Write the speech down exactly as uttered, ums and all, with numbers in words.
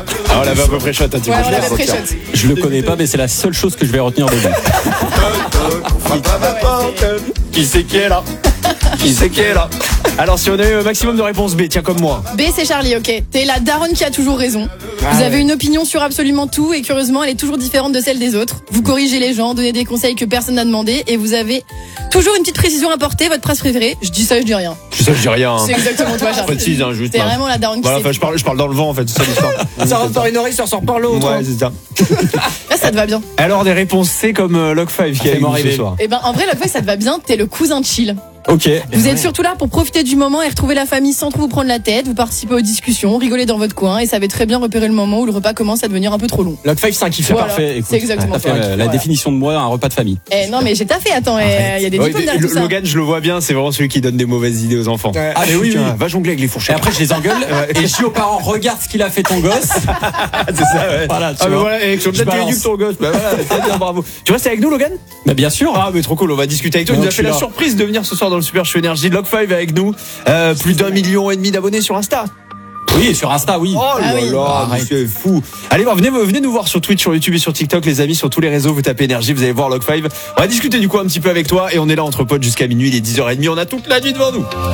Ah, on l'avait à peu près shot, hein, tu Ouais, vois, on je l'avait l'ai pré-shot. Je le connais pas, mais c'est la seule chose que je vais retenir de lui. Qui c'est qui est là? Qui c'est qui est là? Alors, si on a eu un maximum de réponses B, tiens, comme moi. B, c'est Charlie, ok. T'es la daronne qui a toujours raison. Ah Vous ouais. avez une opinion sur absolument tout et curieusement, elle est toujours différente de celle des autres. Vous corrigez les gens, donnez des conseils que personne n'a demandé et vous avez toujours une petite précision à porter. Votre phrase préférée, je dis ça, je dis rien. Je sais, je dis rien. Hein. C'est exactement toi, Charlie. Précise, hein, juste. C'est hein. vraiment la daronne qui Voilà, sait. enfin, je parle, je parle dans le vent, en fait, c'est ça l'histoire. Ça rentre par une oreille, ça ressort par l'autre. Ouais, c'est ça. Là, ça te va bien. Alors, des réponses C comme euh, Log cinq qui a Fais-moi eu ce rêver. soir. Eh ben, en vrai, Logboy, ça te va bien. T'es le cousin chill. Ok. Vous êtes surtout là pour profiter du moment et retrouver la famille sans trop vous prendre la tête. Vous participez aux discussions, rigolez dans votre coin et savez très bien repérer le moment où le repas commence à devenir un peu trop long. Log cinq, c'est un kiff. C'est Voilà. parfait. Écoute, C'est exactement t'as fait ça. la, la Voilà. définition de moi, un repas de famille. Eh non, mais j'ai taffé. Attends, il y a des Ouais, diplômes derrière le- tout ça. Logan, je le vois bien, c'est vraiment celui qui donne des mauvaises idées aux enfants. Ouais. Ah mais oui, oui. Tiens, va jongler avec les Et fourchettes. après je les engueule et je dis aux parents regarde ce qu'il a fait ton gosse. c'est ça, ouais. Voilà, tu Ah, mais vois. voilà, et sur le Je chat balance. YouTube, ton gosse. Bah voilà, très bien, bravo. Tu restes avec nous, Logan? Bah bien sûr. Ah, mais trop cool, on va discuter avec toi. Il Non, nous a je fait suis la là. surprise de venir ce soir dans le Super Show Énergie. Log cinq avec nous. Euh, plus d'un million et demi d'abonnés sur Insta. Oui, sur Insta, oui. Oh là Ah oui. là, Arrête. c'est fou. Allez voir, venez, venez nous voir sur Twitch, sur YouTube et sur TikTok, les amis, sur tous les réseaux. Vous tapez Énergie, vous allez voir Log cinq. On va discuter du coup un petit peu avec toi et on est là entre potes jusqu'à minuit, il est dix heures trente. On a toute la nuit devant nous.